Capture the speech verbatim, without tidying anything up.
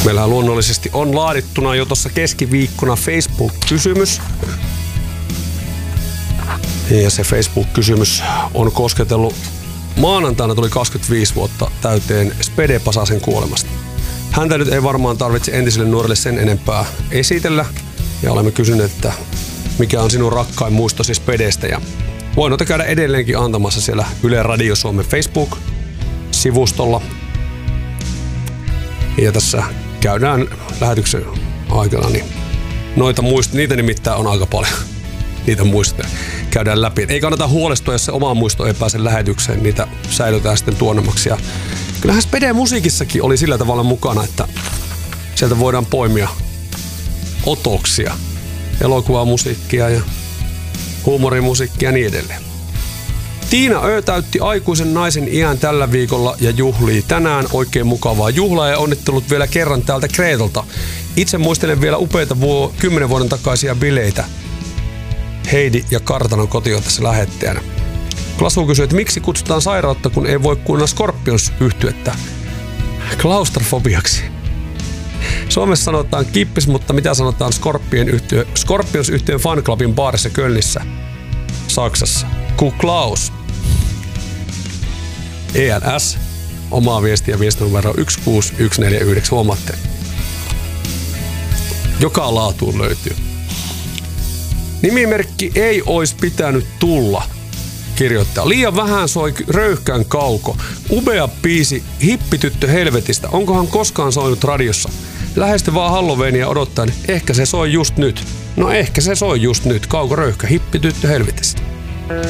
Meillähän luonnollisesti on laadittuna jo tuossa keskiviikkona Facebook-kysymys. Ja se Facebook-kysymys on kosketellut maanantaina tuli kaksikymmentäviisi vuotta täyteen Spede Pasasen kuolemasta. Häntä nyt ei varmaan tarvitse entisille nuorille sen enempää esitellä. Ja olemme kysyneet, että mikä on sinun rakkain muistosi Spedestä. Ja voin noita käydä edelleenkin antamassa siellä Yle Radio Suomen Facebook-sivustolla. Ja tässä käydään lähetyksen aikana, niin noita muist- niitä nimittäin on aika paljon. Niitä muistoja käydään läpi. Ei kannata huolestua, jos se oma muisto ei pääse lähetykseen. Niitä säilytään sitten tuonnemmaksi. Ja kyllähän Speden musiikissakin oli sillä tavalla mukana, että sieltä voidaan poimia otoksia. Elokuvamusiikkia ja huumorimusiikkia ja niin edelleen. Tiina Ö täytti aikuisen naisen iän tällä viikolla ja juhlii tänään. Oikein mukavaa juhlaa ja onnittelut vielä kerran täältä Kreetalta. Itse muistelen vielä upeita vuo, kymmenen vuoden takaisia bileitä. Heidi ja Kartanon koti on tässä lähettäjänä. Klasu kysyy, että miksi kutsutaan sairautta, kun ei voi kuunnella Scorpions-yhtyettä klaustrofobiaksi. Suomessa sanotaan kippis, mutta mitä sanotaan Scorpions-yhtyeen fanclubin baarissa Kölnissä, Saksassa? Kuklaus. E L S. Omaa viestiä viestinumero yksi kuusi yksi neljä yhdeksän. Huomaatte. Joka laatuun löytyy. Nimimerkki ei ois pitänyt tulla, kirjoittaa. Liian vähän soi röyhkään kauko. Upea biisi Hippityttö helvetistä. Onkohan koskaan soinut radiossa? Lähesty vaan Halloweenia odottaen. Ehkä se soi just nyt. No ehkä se soi just nyt. Kauko röyhkä Hippityttö helvetistä.